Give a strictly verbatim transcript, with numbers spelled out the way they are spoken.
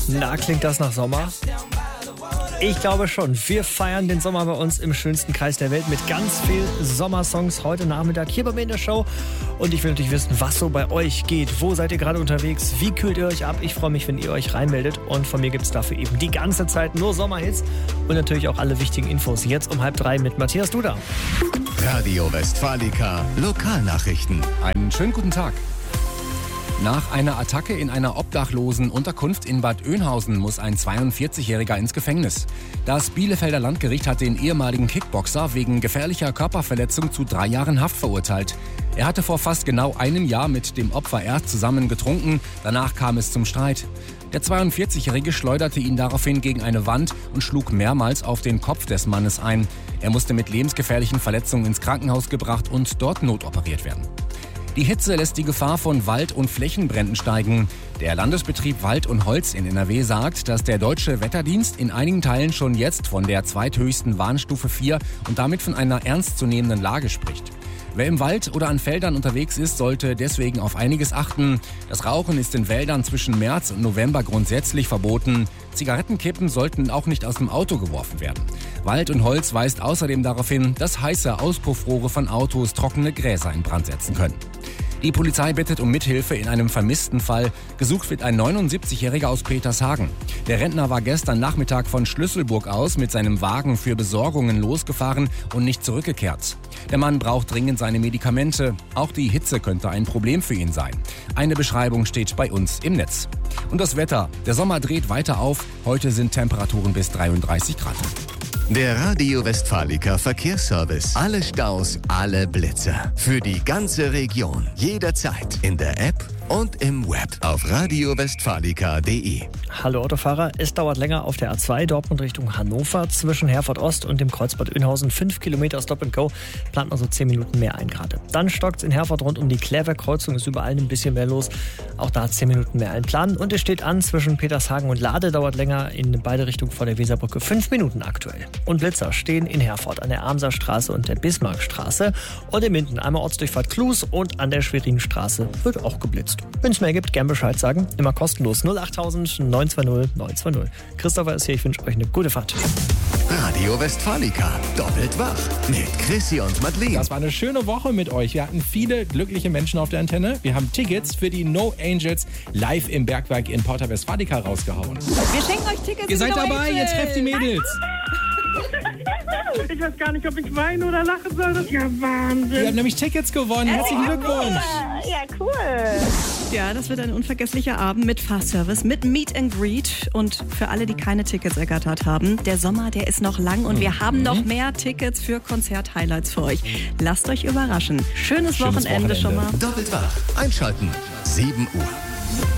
Na, klingt das nach Sommer? Ich glaube schon. Wir feiern den Sommer bei uns im schönsten Kreis der Welt mit ganz viel Sommersongs heute Nachmittag hier bei mir in der Show. Und ich will natürlich wissen, was so bei euch geht. Wo seid ihr gerade unterwegs? Wie kühlt ihr euch ab? Ich freue mich, wenn ihr euch reinmeldet. Und von mir gibt es dafür eben die ganze Zeit nur Sommerhits und natürlich auch alle wichtigen Infos. Jetzt um halb drei mit Matthias Duda. Radio Westfalica Lokalnachrichten. Einen schönen guten Tag. Nach einer Attacke in einer obdachlosen Unterkunft in Bad Oeynhausen muss ein zweiundvierzigjähriger ins Gefängnis. Das Bielefelder Landgericht hat den ehemaligen Kickboxer wegen gefährlicher Körperverletzung zu drei Jahren Haft verurteilt. Er hatte vor fast genau einem Jahr mit dem Opfer erst zusammen getrunken, danach kam es zum Streit. Der zweiundvierzigjährige schleuderte ihn daraufhin gegen eine Wand und schlug mehrmals auf den Kopf des Mannes ein. Er musste mit lebensgefährlichen Verletzungen ins Krankenhaus gebracht und dort notoperiert werden. Die Hitze lässt die Gefahr von Wald- und Flächenbränden steigen. Der Landesbetrieb Wald und Holz in N R W sagt, dass der Deutsche Wetterdienst in einigen Teilen schon jetzt von der zweithöchsten Warnstufe vier und damit von einer ernstzunehmenden Lage spricht. Wer im Wald oder an Feldern unterwegs ist, sollte deswegen auf einiges achten. Das Rauchen ist in Wäldern zwischen März und November grundsätzlich verboten. Zigarettenkippen sollten auch nicht aus dem Auto geworfen werden. Wald und Holz weist außerdem darauf hin, dass heiße Auspuffrohre von Autos trockene Gräser in Brand setzen können. Die Polizei bittet um Mithilfe in einem vermissten Fall. Gesucht wird ein neunundsiebzigjähriger aus Petershagen. Der Rentner war gestern Nachmittag von Schlüsselburg aus mit seinem Wagen für Besorgungen losgefahren und nicht zurückgekehrt. Der Mann braucht dringend seine Medikamente. Auch die Hitze könnte ein Problem für ihn sein. Eine Beschreibung steht bei uns im Netz. Und das Wetter. Der Sommer dreht weiter auf. Heute sind Temperaturen bis dreiunddreißig Grad. Der Radio Westfalica Verkehrsservice. Alle Staus, alle Blitzer. Für die ganze Region. Jederzeit. In der App und im Web. Auf radio westfalica punkt de. Hallo Autofahrer, es dauert länger auf der A zwei Dortmund Richtung Hannover zwischen Herford Ost und dem Kreuzbad Oeynhausen. Fünf Kilometer Stop and Go, plant man so zehn Minuten mehr ein gerade. Dann stockt es in Herford rund um die Klärwerk-Kreuzung, ist überall ein bisschen mehr los. Auch da zehn Minuten mehr einplanen. Und es steht an zwischen Petershagen und Lade, dauert länger in beide Richtungen vor der Weserbrücke. Fünf Minuten aktuell. Und Blitzer stehen in Herford an der Amser Straße und der Bismarckstraße. Und in Minden einmal Ortsdurchfahrt Klus und an der Schwerin-Straße wird auch geblitzt. Wenn es mehr gibt, gern Bescheid sagen. Immer kostenlos. null achttausend neun zwei null neun zwei null. Christopher ist hier. Ich wünsche euch eine gute Fahrt. Radio Westfalica. Doppelt wach. Mit Chrissy und Madeleine. Das war eine schöne Woche mit euch. Wir hatten viele glückliche Menschen auf der Antenne. Wir haben Tickets für die No Angels live im Bergwerk in Porta Westfalica rausgehauen. Wir schenken euch Tickets. Ihr seid für No dabei. Angels. Jetzt trefft die Mädels. Ich weiß gar nicht, ob ich weinen oder lachen soll. Das ist ja Wahnsinn. Ihr habt nämlich Tickets gewonnen. Herzlichen Glückwunsch. Ja, cool. Ja, das wird ein unvergesslicher Abend mit Fahrservice, mit Meet and Greet. Und für alle, die keine Tickets ergattert haben, der Sommer, der ist noch lang und wir haben noch mehr Tickets für Konzert-Highlights für euch. Lasst euch überraschen. Schönes, Schönes Wochenende, Wochenende schon mal. Doppelt wach. Einschalten. sieben Uhr.